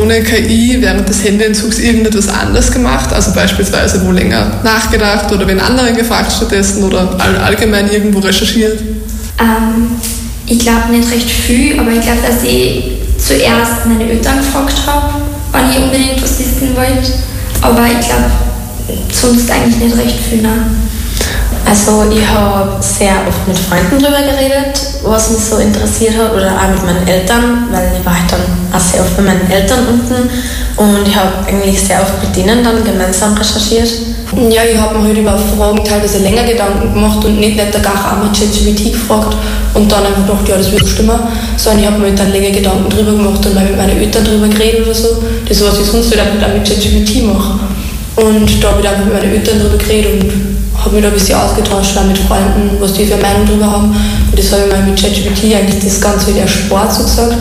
ohne KI während des Handyentzugs irgendetwas anders gemacht? Also beispielsweise wo länger nachgedacht oder wen anderen gefragt stattdessen oder allgemein irgendwo recherchiert? Ich glaube nicht recht viel, aber ich glaube, dass ich zuerst meine Eltern gefragt habe, wann ich unbedingt was wissen wollte. Aber ich glaube, sonst eigentlich nicht recht viel. Nein. Also ich habe sehr oft mit Freunden darüber geredet, was mich so interessiert hat, oder auch mit meinen Eltern, weil ich war halt dann auch sehr oft bei meinen Eltern unten und ich habe eigentlich sehr oft mit denen dann gemeinsam recherchiert. Ja, ich habe mir halt über Fragen teilweise länger Gedanken gemacht und nicht gar einmal ChatGPT gefragt und dann einfach gedacht, ja, das wird stimmen, sondern ich habe mir dann länger Gedanken drüber gemacht und mal mit meinen Eltern drüber geredet oder so. Das, was ich sonst halt auch mit ChatGPT mache. Und da habe ich dann mit meinen Eltern drüber geredet und habe mich da ein bisschen ausgetauscht, auch mit Freunden, was die für eine Meinung drüber haben. Und das habe ich mal mit ChatGPT eigentlich das Ganze wieder Sport so gesagt.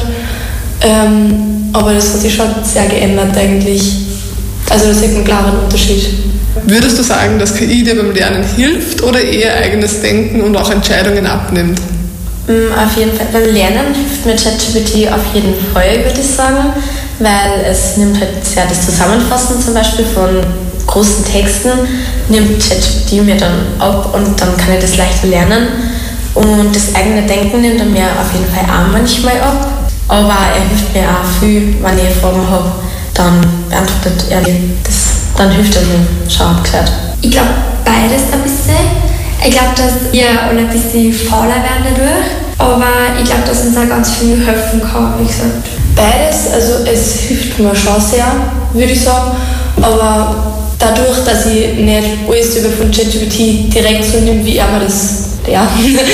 Aber das hat sich schon sehr geändert eigentlich. Also da sieht man einen klaren Unterschied. Würdest du sagen, dass KI dir beim Lernen hilft oder eher eigenes Denken und auch Entscheidungen abnimmt? Auf jeden Fall. Beim Lernen hilft mir ChatGPT auf jeden Fall, würde ich sagen, weil es nimmt halt sehr das Zusammenfassen zum Beispiel von großen Texten, nimmt ChatGPT mir dann ab und dann kann ich das leichter lernen. Und das eigene Denken nimmt er mir auf jeden Fall auch manchmal ab. Aber er hilft mir auch viel, wenn ich Fragen habe, dann beantwortet er das. Dann hilft er mir schon abgeklärt. Ich glaube, beides ein bisschen. Ich glaube, dass wir alle ein bisschen fauler werden dadurch. Aber ich glaube, dass uns auch ganz viel helfen kann, wie gesagt. Beides, also es hilft mir schon sehr, würde ich sagen. Aber dadurch, dass ich nicht alles über von ChatGPT direkt so nehme, wie er mir das, der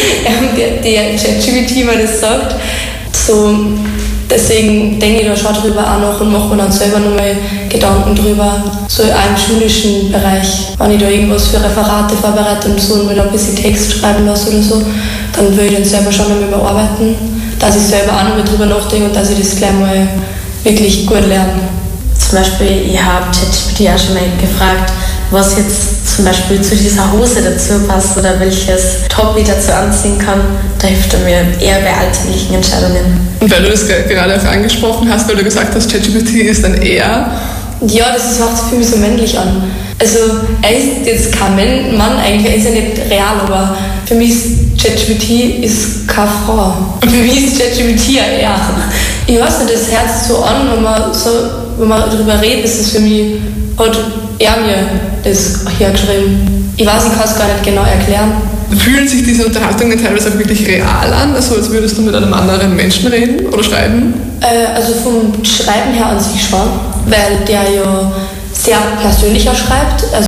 ChatGPT mir das sagt, so, deswegen denke ich da schon drüber auch noch und mache mir dann selber nochmal Gedanken drüber, so auch im schulischen Bereich. Wenn ich da irgendwas für Referate vorbereite und so und mir da ein bisschen Text schreiben lasse oder so, dann will ich dann selber schon nochmal überarbeiten, dass ich selber auch nochmal drüber nachdenke und dass ich das gleich mal wirklich gut lerne. Zum Beispiel, ich habe ChatGPT auch schon mal gefragt, was jetzt zum Beispiel zu dieser Hose dazu passt oder welches Top ich dazu anziehen kann. Da hilft er mir eher bei alltäglichen Entscheidungen. Und weil du das gerade auch angesprochen hast, weil du gesagt hast, ChatGPT ist dann eher... Ja, das macht sich für mich so männlich an. Also er ist jetzt kein Mann eigentlich, er ist ja nicht real, aber für mich ist ChatGPT ist keine Frau. Und für mich ist ChatGPT ja er. Ich weiß nicht, das hört sich so an, wenn man darüber redet, ist es für mich, hat er mir das hergeschrieben. Ich weiß, ich kann es gar nicht genau erklären. Fühlen sich diese Unterhaltungen teilweise auch wirklich real an, also als würdest du mit einem anderen Menschen reden oder schreiben? Also vom Schreiben her an sich schon, weil der ja sehr persönlicher schreibt. Also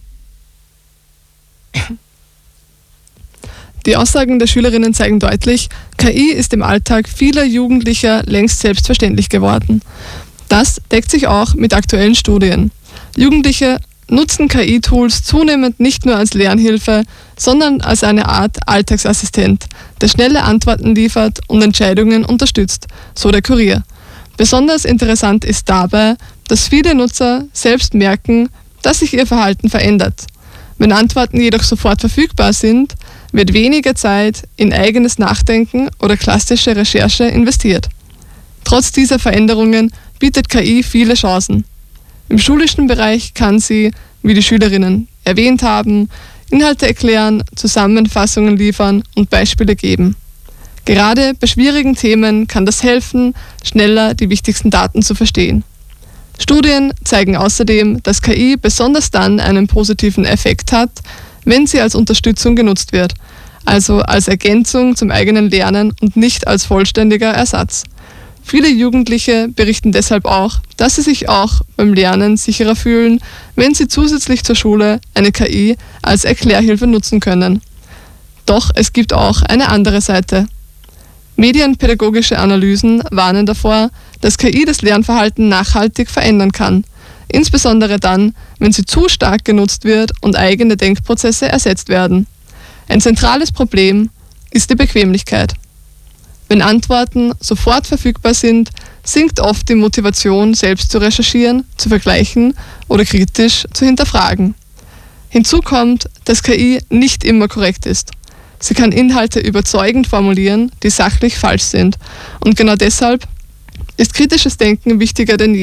die Aussagen der Schülerinnen zeigen deutlich, KI ist im Alltag vieler Jugendlicher längst selbstverständlich geworden. Das deckt sich auch mit aktuellen Studien. Jugendliche nutzen KI-Tools zunehmend nicht nur als Lernhilfe, sondern als eine Art Alltagsassistent, der schnelle Antworten liefert und Entscheidungen unterstützt, so der Kurier. Besonders interessant ist dabei, dass viele Nutzer selbst merken, dass sich ihr Verhalten verändert. Wenn Antworten jedoch sofort verfügbar sind, wird weniger Zeit in eigenes Nachdenken oder klassische Recherche investiert. Trotz dieser Veränderungen bietet KI viele Chancen. Im schulischen Bereich kann sie, wie die Schülerinnen erwähnt haben, Inhalte erklären, Zusammenfassungen liefern und Beispiele geben. Gerade bei schwierigen Themen kann das helfen, schneller die wichtigsten Daten zu verstehen. Studien zeigen außerdem, dass KI besonders dann einen positiven Effekt hat, wenn sie als Unterstützung genutzt wird, also als Ergänzung zum eigenen Lernen und nicht als vollständiger Ersatz. Viele Jugendliche berichten deshalb auch, dass sie sich auch beim Lernen sicherer fühlen, wenn sie zusätzlich zur Schule eine KI als Erklärhilfe nutzen können. Doch es gibt auch eine andere Seite. Medienpädagogische Analysen warnen davor, dass KI das Lernverhalten nachhaltig verändern kann, insbesondere dann, wenn sie zu stark genutzt wird und eigene Denkprozesse ersetzt werden. Ein zentrales Problem ist die Bequemlichkeit. Wenn Antworten sofort verfügbar sind, sinkt oft die Motivation, selbst zu recherchieren, zu vergleichen oder kritisch zu hinterfragen. Hinzu kommt, dass KI nicht immer korrekt ist. Sie kann Inhalte überzeugend formulieren, die sachlich falsch sind. Und genau deshalb ist kritisches Denken wichtiger denn je.